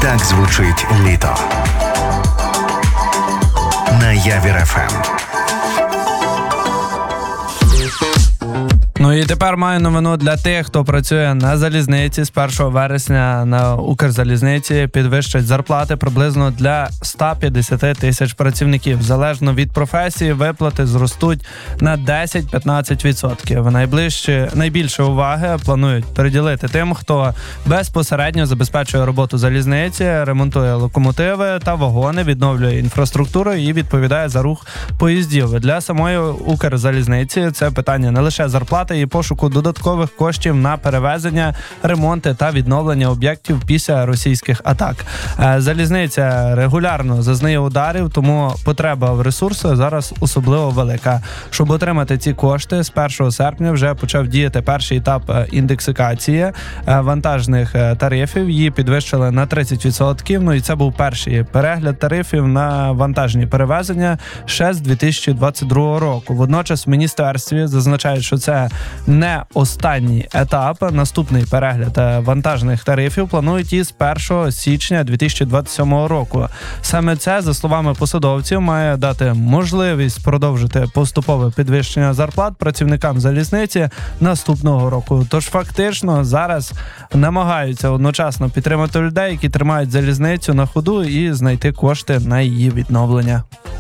Так звучить літо. На Явір ФМ. Ну і тепер маю новину для тих, хто працює на залізниці. З 1 вересня на Укрзалізниці підвищать зарплати приблизно для 150 тисяч працівників. Залежно від професії, виплати зростуть на 10-15%. Найбільше уваги планують приділити тим, хто безпосередньо забезпечує роботу залізниці, ремонтує локомотиви та вагони, відновлює інфраструктуру і відповідає за рух поїздів. Для самої Укрзалізниці це питання не лише зарплати і пошуку додаткових коштів на перевезення, ремонти та відновлення об'єктів після російських атак. Залізниця регулярно зазнає ударів, тому потреба в ресурсах зараз особливо велика. Щоб отримати ці кошти, з 1 серпня вже почав діяти перший етап індексикації вантажних тарифів. Її підвищили на 30%. Ну і це був перший перегляд тарифів на вантажні перевезення ще з 2022 року. Водночас в міністерстві зазначають, що це не останній етап. Наступний перегляд вантажних тарифів планують із 1 січня 2027 року. Саме це, за словами посадовців, має дати можливість продовжити поступове підвищення зарплат працівникам залізниці наступного року. Тож фактично зараз намагаються одночасно підтримати людей, які тримають залізницю на ходу, і знайти кошти на її відновлення.